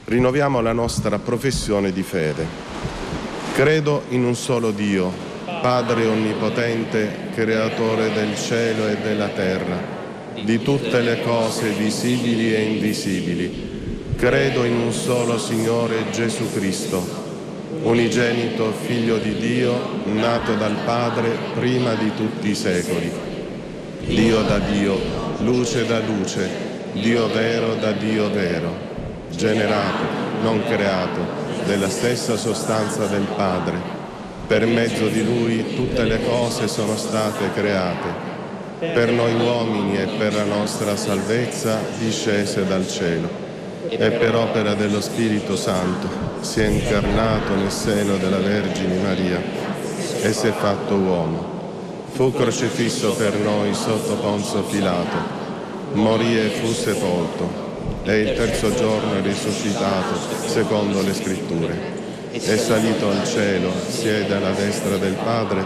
rinnoviamo la nostra professione di fede. Credo in un solo Dio, Padre Onnipotente, Creatore del cielo e della terra, di tutte le cose visibili e invisibili. Credo in un solo Signore Gesù Cristo, unigenito Figlio di Dio, nato dal Padre prima di tutti i secoli. Dio da Dio, luce da luce, Dio vero da Dio vero, generato, non creato, della stessa sostanza del Padre. Per mezzo di Lui tutte le cose sono state create. Per noi uomini e per la nostra salvezza discese dal cielo. E per opera dello Spirito Santo si è incarnato nel seno della Vergine Maria e si è fatto uomo. Fu crocifisso per noi sotto Ponzio Pilato, morì e fu sepolto. E il terzo giorno è risuscitato, secondo le Scritture. È salito al cielo, siede alla destra del Padre,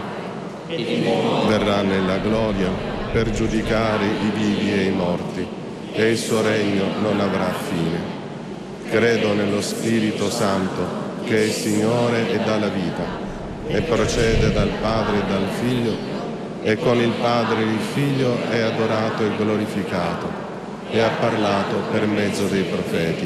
verrà nella gloria per giudicare i vivi e i morti, e il suo regno non avrà fine. Credo nello Spirito Santo, che è Signore e dà la vita, e procede dal Padre e dal Figlio, e con il Padre il Figlio è adorato e glorificato, e ha parlato per mezzo dei profeti.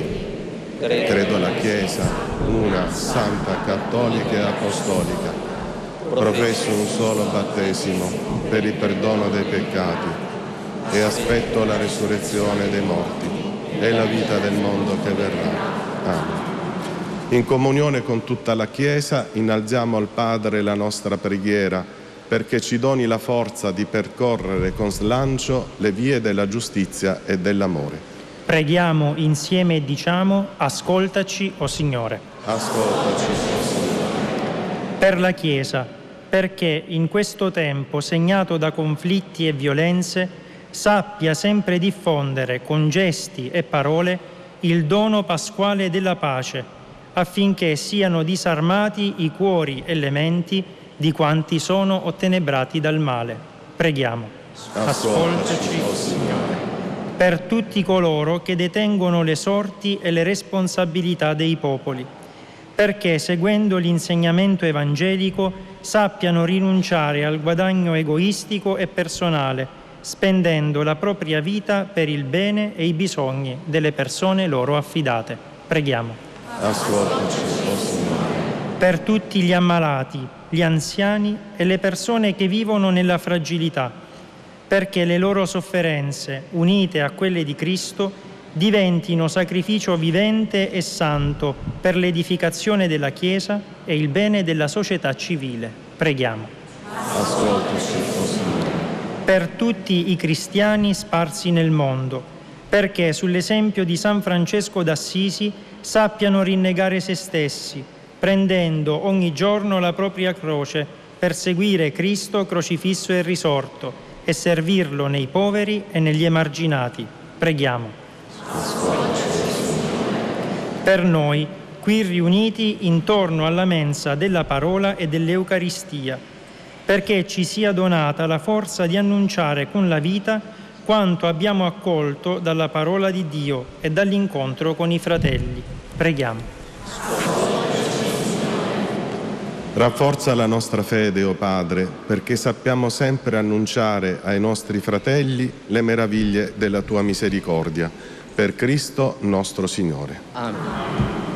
Credo alla Chiesa, una, santa, cattolica e apostolica. Professo un solo battesimo per il perdono dei peccati e aspetto la resurrezione dei morti e la vita del mondo che verrà. Amen. In comunione con tutta la Chiesa innalziamo al Padre la nostra preghiera perché ci doni la forza di percorrere con slancio le vie della giustizia e dell'amore. Preghiamo insieme e diciamo: ascoltaci, o Signore. Ascoltaci, o Signore. Per la Chiesa, perché in questo tempo segnato da conflitti e violenze sappia sempre diffondere con gesti e parole il dono pasquale della pace, affinché siano disarmati i cuori e le menti di quanti sono ottenebrati dal male. Preghiamo. Ascoltaci, o Signore. Per tutti coloro che detengono le sorti e le responsabilità dei popoli, perché seguendo l'insegnamento evangelico sappiano rinunciare al guadagno egoistico e personale, spendendo la propria vita per il bene e i bisogni delle persone loro affidate. Preghiamo. Ascoltaci, o Signore. Per tutti gli ammalati, gli anziani e le persone che vivono nella fragilità, perché le loro sofferenze, unite a quelle di Cristo, diventino sacrificio vivente e santo per l'edificazione della Chiesa e il bene della società civile. Preghiamo. Ascoltaci, o Signore. Per tutti i cristiani sparsi nel mondo, perché sull'esempio di San Francesco d'Assisi sappiano rinnegare se stessi, prendendo ogni giorno la propria croce per seguire Cristo crocifisso e risorto e servirlo nei poveri e negli emarginati. Preghiamo. Per noi, qui riuniti intorno alla mensa della parola e dell'Eucaristia, perché ci sia donata la forza di annunciare con la vita quanto abbiamo accolto dalla parola di Dio e dall'incontro con i fratelli. Preghiamo. Rafforza la nostra fede, o Padre, perché sappiamo sempre annunciare ai nostri fratelli le meraviglie della tua misericordia. Per Cristo nostro Signore. Amen.